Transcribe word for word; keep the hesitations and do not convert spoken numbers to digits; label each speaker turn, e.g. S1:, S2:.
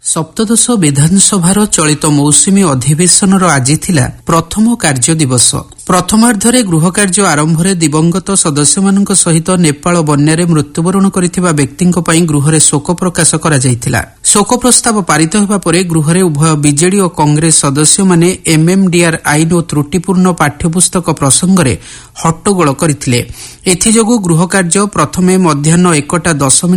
S1: ସପ୍ତଦଶ ବିଧାନସଭାର ଚଳିତ ମୌସୁମୀ ଅଧିବେଶନର ଆଜି ଥିଲା ପ୍ରଥମ କାର୍ଯ୍ୟ ଦିବସ। ପ୍ରଥମାର୍ଦ୍ଧରେ ଗୃହ କାର୍ଯ୍ୟ ଆରମ୍ଭରେ ଦିବଂଗତ ସଦସ୍ୟମାନଙ୍କ ସହିତ ନେପାଳ ବନ୍ୟାରେ ମୃତ୍ୟୁବରଣ କରିଥିବା ବ୍ୟକ୍ତିଙ୍କ ପାଇଁ ଗୃହରେ ଶୋକ ପ୍ରକାଶ କରାଯାଇଥିଲା। ଶୋକ ପ୍ରସ୍ତାବ ପାରିତ ହେବା ପରେ ଗୃହରେ ଉଭୟ ବିଜେଡି ଓ କଂଗ୍ରେସ ସଦସ୍ୟମାନେ ଏମ୍ଏମ୍ଡିଆର୍ ଆଇନ ଓ ତ୍ରୁଟିପୂର୍ଣ୍ଣ ପାଠ୍ୟପୁସ୍ତକ ପ୍ରସଙ୍ଗରେ ହଟ୍ଟଗୋଳ କରିଥିଲେ। ଏଥିଯୋଗୁଁ ଗୃହ କାର୍ଯ୍ୟ ପ୍ରଥମେ ମଧ୍ୟାହ୍ନ ଏକଟା ଦଶ